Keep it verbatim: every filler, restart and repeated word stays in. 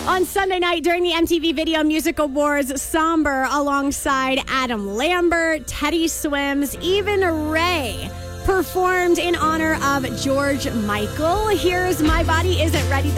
On Sunday night during the M T V Video Music Awards, Somber alongside Adam Lambert, Teddy Swims, even Ray performed in honor of George Michael. Here's My Body Isn't Ready.